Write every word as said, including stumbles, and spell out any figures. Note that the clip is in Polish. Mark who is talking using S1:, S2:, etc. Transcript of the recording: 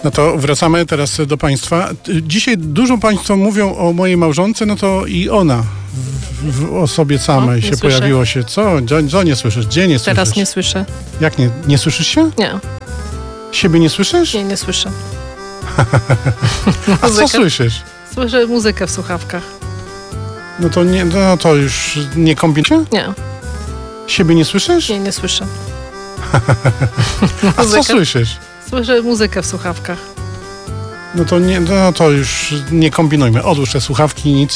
S1: No to wracamy teraz do Państwa. Dzisiaj dużo Państwo mówią o mojej małżonce, no to i ona w, w osobie samej
S2: O,
S1: się
S2: nie
S1: pojawiło się. Co? Co, co nie słyszysz? Gdzie nie słyszysz?
S2: Teraz nie słyszę.
S1: Jak nie? Nie słyszysz się?
S2: Nie,
S1: Siebie nie słyszysz?
S2: nie, nie słyszę.
S1: A co
S2: Muzykę.
S1: słyszysz?
S2: Słyszę muzykę w słuchawkach.
S1: No to, nie, no to już nie kombinujesz?
S2: Nie,
S1: Siebie nie słyszysz?
S2: nie, nie słyszę.
S1: A co
S2: Muzykę.
S1: słyszysz?
S2: Słyszę muzykę w słuchawkach.
S1: No to, nie, no to już nie kombinujmy. Odłóż te słuchawki, nic